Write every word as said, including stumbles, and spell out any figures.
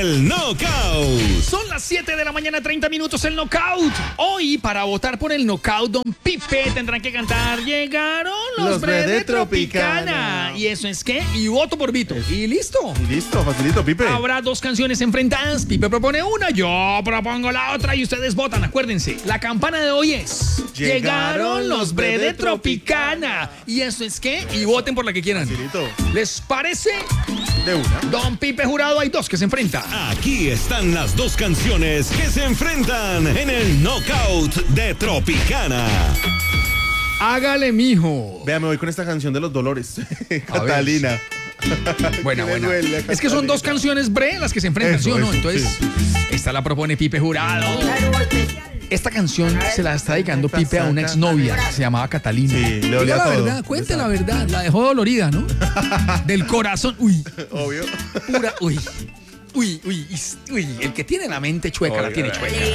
el Knockout. Son las siete de la mañana, treinta minutos, el Knockout. Hoy, para votar por el Knockout, don Pipe tendrán que cantar Llegaron los, Los Bre de Bre de Tropicana. Tropicana. ¿Y eso es qué? Y voto por Vito. Y listo. Y listo, facilito, Pipe. Habrá dos canciones enfrentadas. Pipe propone una, yo propongo la otra y ustedes votan. Acuérdense, la campana de hoy es Llegaron los Bre de Tropicana. ¿Y eso es qué? Y voten por la que quieran. Facilito. ¿Les parece? De una. Don Pipe Jurado, hay dos que se enfrentan. Aquí están las dos canciones que se enfrentan en el Knockout de Tropicana. Hágale, mijo. Vea, me voy con esta canción de los Dolores. Catalina. Buena, Me buena. duele, Es que son Catalina. dos canciones Bre las que se enfrentan, Eso, ¿sí o no? eso, Entonces, sí. esta la propone Pipe Jurado. Esta canción se la está dedicando Pipe a una exnovia que se llamaba Catalina. Sí, le dolía Diga la todo. verdad, cuente la verdad. La dejó dolorida, ¿no? Del corazón. Uy, Obvio. pura. Uy. Uy, uy, uy. El que tiene la mente chueca la Oiga, tiene oiga. chueca.